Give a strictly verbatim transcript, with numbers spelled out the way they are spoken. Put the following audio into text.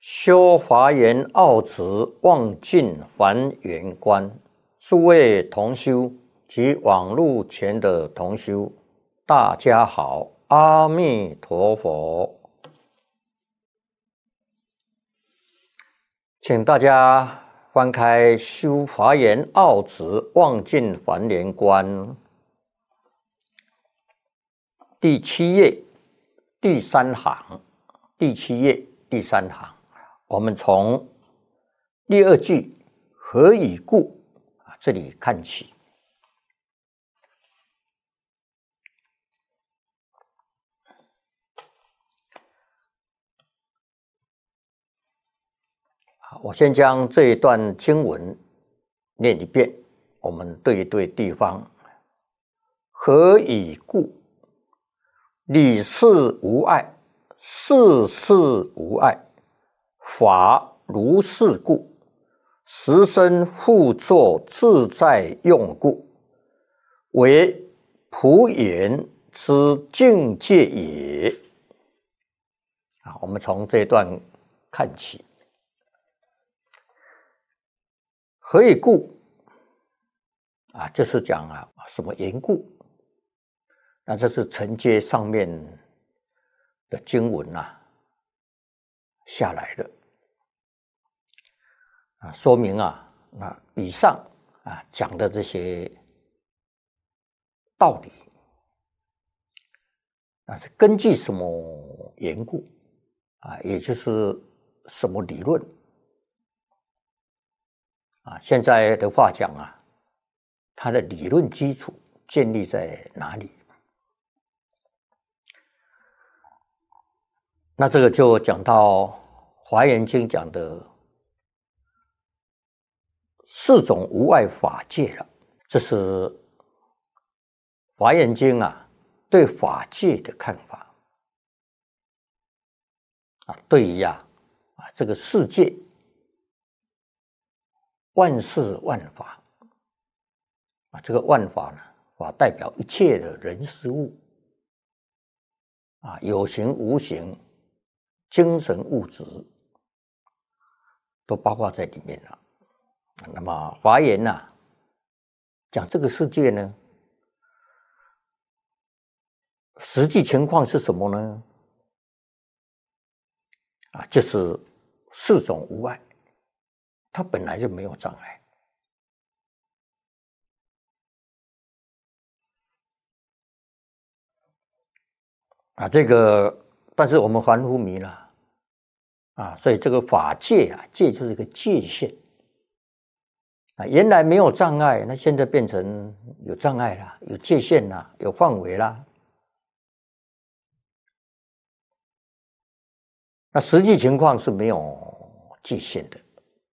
修华严奥旨望尽还原观，诸位同修及网络前的同修，大家好，阿弥陀佛。请大家翻开《修华严奥旨望尽还原观》第七页第三行，第七页第三行。我们从第二句何以故啊这里看起。我先将这一段经文念一遍，我们对一对地方。何以故？理事无碍，事事无碍，法如是故，实身复作自在用故，为普贤之境界也。啊，我们从这一段看起。何以故？啊，就是讲啊什么缘故？那这是承接上面的经文啊下来的啊，说明啊，那以上啊讲的这些道理，那是根据什么缘故啊？也就是什么理论啊？现在的话讲啊，它的理论基础建立在哪里？那这个就讲到《华严经》讲的四种无碍法界了。这是《华严经》啊对法界的看法啊，对于啊啊这个世界万事万法啊，这个万法呢，法代表一切的人事物啊，有形无形。精神物质都包括在里面了。那么华严呐、啊，讲这个世界呢，实际情况是什么呢？啊，就是四种无碍，它本来就没有障碍。啊，这个但是我们凡夫迷了。啊，所以这个法界啊，界就是一个界限啊，原来没有障碍，那现在变成有障碍了，有界限啦，有范围啦。那实际情况是没有界限的